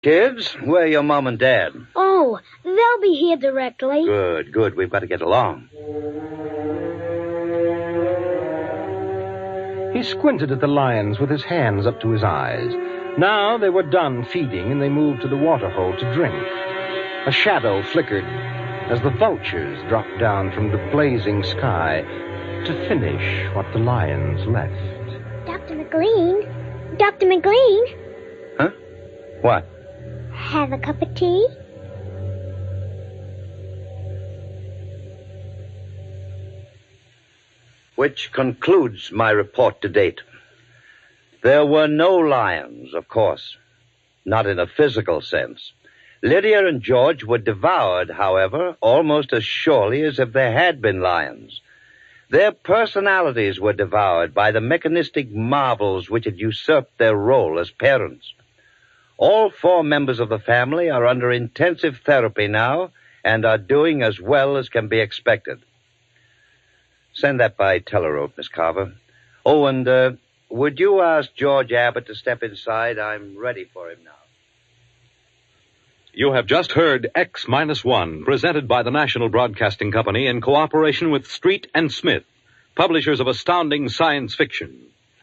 Kids, where are your mom and dad? Oh, they'll be here directly. Good. We've got to get along. He squinted at the lions with his hands up to his eyes. Now they were done feeding, and they moved to the waterhole to drink. A shadow flickered as the vultures dropped down from the blazing sky to finish what the lions left. Dr. McLean? Dr. McLean? Huh? What? Have a cup of tea? Which concludes my report to date. There were no lions, of course. Not in a physical sense. Lydia and George were devoured, however, almost as surely as if there had been lions. Their personalities were devoured by the mechanistic marvels which had usurped their role as parents. All 4 members of the family are under intensive therapy now and are doing as well as can be expected. Send that by telerope, Miss Carver. Oh, and would you ask George Abbott to step inside? I'm ready for him now. You have just heard X-1, presented by the National Broadcasting Company in cooperation with Street and Smith, publishers of astounding science fiction.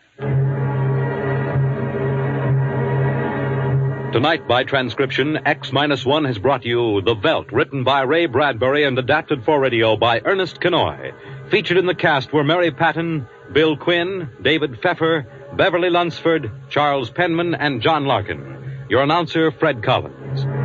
Tonight, by transcription, X-1 has brought you The Veldt, written by Ray Bradbury and adapted for radio by Ernest Kenoy. Featured in the cast were Mary Patton, Bill Quinn, David Pfeffer, Beverly Lunsford, Charles Penman, and John Larkin. Your announcer, Fred Collins.